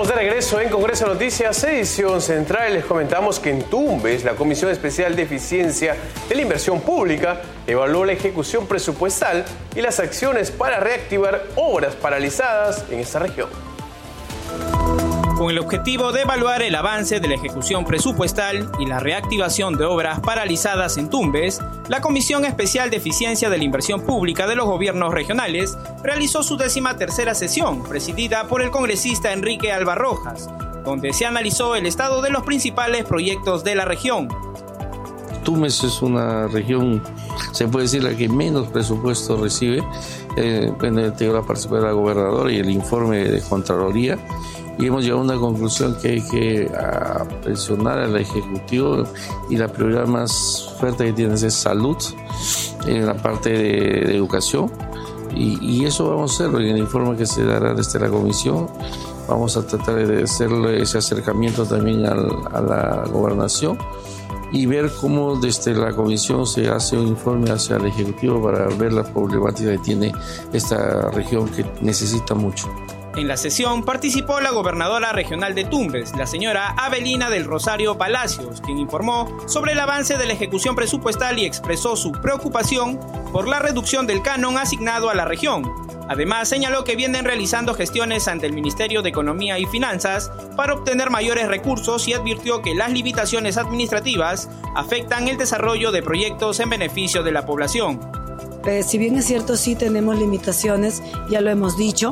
Estamos de regreso en Congreso Noticias, edición central. Les comentamos que en Tumbes, la Comisión Especial de Eficiencia de la Inversión Pública evaluó la ejecución presupuestal y las acciones para reactivar obras paralizadas en esta región. Con el objetivo de evaluar el avance de la ejecución presupuestal y la reactivación de obras paralizadas en Tumbes, la Comisión Especial de Eficiencia de la Inversión Pública de los Gobiernos Regionales realizó su 13ª sesión, presidida por el congresista Enrique Alba Rojas, donde se analizó el estado de los principales proyectos de la región. Tumbes es una región, se puede decir, la que menos presupuesto recibe. Tengo la participación de la gobernadora y el informe de Contraloría, y hemos llegado a una conclusión que hay que presionar al Ejecutivo, y la prioridad más fuerte que tienes es salud, en la parte de educación, y eso vamos a hacerlo en el informe que se dará desde la Comisión. Vamos a tratar de hacer ese acercamiento también a la gobernación y ver cómo desde la Comisión se hace un informe hacia el Ejecutivo para ver la problemática que tiene esta región, que necesita mucho. En la sesión participó la gobernadora regional de Tumbes, la señora Avelina del Rosario Palacios, quien informó sobre el avance de la ejecución presupuestal y expresó su preocupación por la reducción del canon asignado a la región. Además, señaló que vienen realizando gestiones ante el Ministerio de Economía y Finanzas para obtener mayores recursos y advirtió que las limitaciones administrativas afectan el desarrollo de proyectos en beneficio de la población. Si bien es cierto, sí tenemos limitaciones, ya lo hemos dicho.